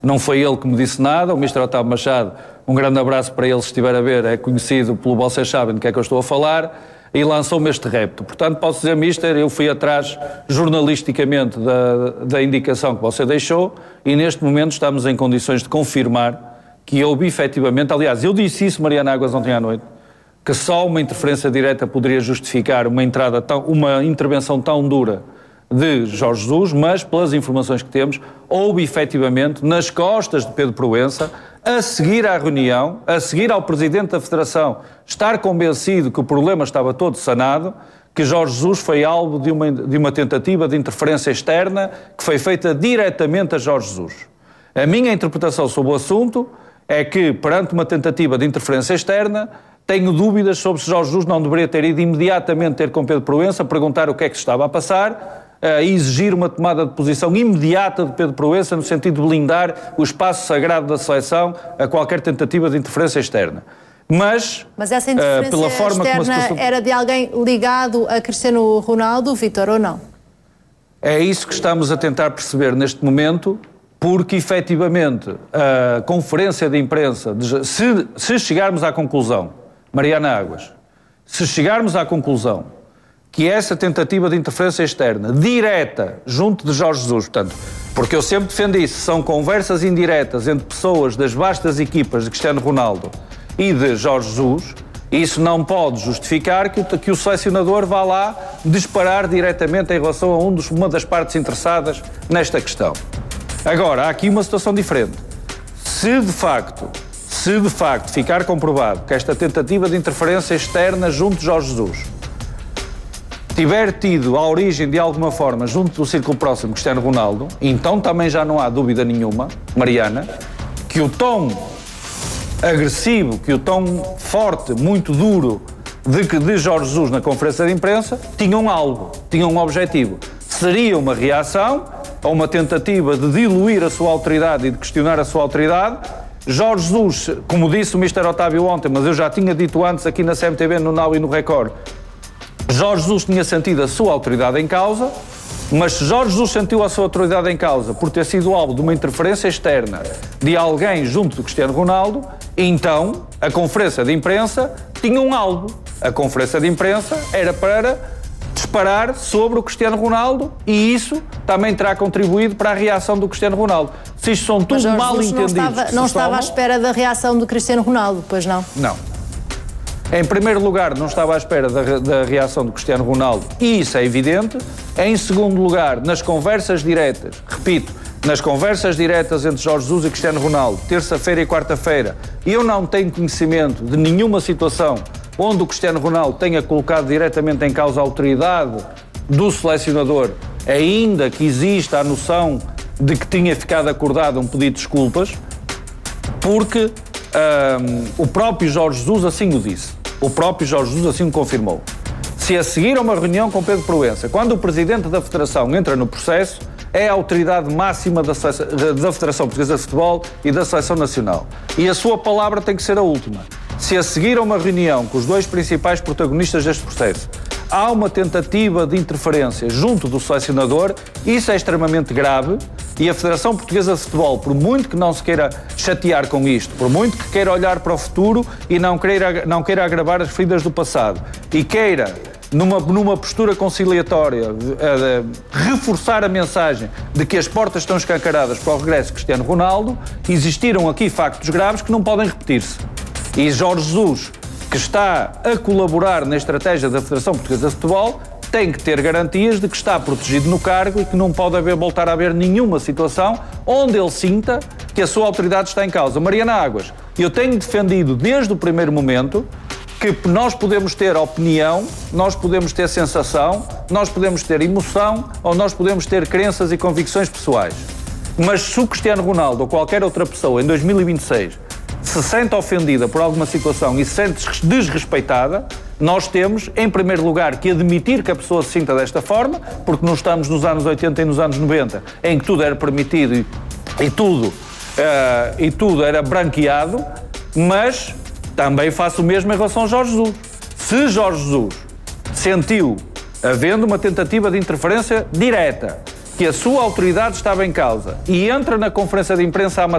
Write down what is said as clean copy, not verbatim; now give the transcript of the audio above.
Não foi ele que me disse nada, o Mr. Otávio Machado, um grande abraço para ele se estiver a ver, é conhecido pelo vocês sabem do que é que eu estou a falar, e lançou-me este repto. Portanto, posso dizer, Mister, eu fui atrás jornalisticamente da indicação que você deixou e neste momento estamos em condições de confirmar que houve efetivamente, aliás, eu disse isso, Mariana Águas, ontem à noite, que só uma interferência direta poderia justificar uma intervenção tão dura de Jorge Jesus, mas pelas informações que temos, houve efetivamente nas costas de Pedro Proença, a seguir à reunião, a seguir ao Presidente da Federação estar convencido que o problema estava todo sanado, que Jorge Jesus foi alvo de uma tentativa de interferência externa que foi feita diretamente a Jorge Jesus. A minha interpretação sobre o assunto é que, perante uma tentativa de interferência externa, tenho dúvidas sobre se Jorge Jesus não deveria ter ido imediatamente ter com Pedro Proença, perguntar o que é que se estava a passar, a exigir uma tomada de posição imediata de Pedro Proença no sentido de blindar o espaço sagrado da seleção a qualquer tentativa de interferência externa. Mas essa interferência pela forma externa como era de alguém ligado a Cristiano Ronaldo, Vítor, ou não? É isso que estamos a tentar perceber neste momento, porque efetivamente a conferência de imprensa, se chegarmos à conclusão, Mariana Águas, se chegarmos à conclusão que essa tentativa de interferência externa, direta, junto de Jorge Jesus, portanto, porque eu sempre defendi isso, são conversas indiretas entre pessoas das vastas equipas de Cristiano Ronaldo e de Jorge Jesus, isso não pode justificar que o selecionador vá lá disparar diretamente em relação a uma das partes interessadas nesta questão. Agora, há aqui uma situação diferente. Se de facto ficar comprovado que esta tentativa de interferência externa junto de Jorge Jesus tiver tido a origem de alguma forma junto do círculo próximo Cristiano Ronaldo, então também já não há dúvida nenhuma, Mariana, que o tom agressivo, que o tom forte, muito duro de Jorge Jesus na conferência de imprensa tinha um alvo, tinha um objetivo. Seria uma reação a uma tentativa de diluir a sua autoridade e de questionar a sua autoridade. Jorge Jesus, como disse o Mr. Otávio ontem, mas eu já tinha dito antes aqui na CMTV, no Now e no Record, Jorge Jesus tinha sentido a sua autoridade em causa, mas se Jorge Jesus sentiu a sua autoridade em causa por ter sido alvo de uma interferência externa de alguém junto do Cristiano Ronaldo, então a conferência de imprensa tinha um alvo. A conferência de imprensa era para disparar sobre o Cristiano Ronaldo e isso também terá contribuído para a reação do Cristiano Ronaldo. Se isto são tudo mal entendidos... Não estava à espera da reação do Cristiano Ronaldo, pois não? Não. Em primeiro lugar, não estava à espera da reação do Cristiano Ronaldo, e isso é evidente. Em segundo lugar, nas conversas diretas, repito, nas conversas diretas entre Jorge Jesus e Cristiano Ronaldo, terça-feira e quarta-feira, eu não tenho conhecimento de nenhuma situação onde o Cristiano Ronaldo tenha colocado diretamente em causa a autoridade do selecionador, ainda que exista a noção de que tinha ficado acordado um pedido de desculpas, porque o próprio Jorge Jesus assim o disse. O próprio Jorge Jesus assim o confirmou. Se a seguir a uma reunião com Pedro Proença, quando o Presidente da Federação entra no processo, é a autoridade máxima da Federação Portuguesa de Futebol e da Seleção Nacional. E a sua palavra tem que ser a última. Se a seguir a uma reunião com os dois principais protagonistas deste processo, há uma tentativa de interferência junto do selecionador, isso é extremamente grave e a Federação Portuguesa de Futebol, por muito que não se queira chatear com isto, por muito que queira olhar para o futuro e não queira agravar as feridas do passado e queira, numa postura conciliatória, reforçar a mensagem de que as portas estão escancaradas para o regresso de Cristiano Ronaldo, existiram aqui factos graves que não podem repetir-se. E Jorge Jesus, que está a colaborar na estratégia da Federação Portuguesa de Futebol, tem que ter garantias de que está protegido no cargo e que não pode voltar a haver nenhuma situação onde ele sinta que a sua autoridade está em causa. Mariana Águas, eu tenho defendido desde o primeiro momento que nós podemos ter opinião, nós podemos ter sensação, nós podemos ter emoção ou nós podemos ter crenças e convicções pessoais. Mas se o Cristiano Ronaldo ou qualquer outra pessoa em 2026 se sente ofendida por alguma situação e se sente desrespeitada, nós temos, em primeiro lugar, que admitir que a pessoa se sinta desta forma, porque não estamos nos anos 80 e nos anos 90, em que tudo era permitido e tudo era branqueado, mas também faço o mesmo em relação a Jorge Jesus. Se Jorge Jesus sentiu, havendo uma tentativa de interferência direta, que a sua autoridade estava em causa e entra na conferência de imprensa a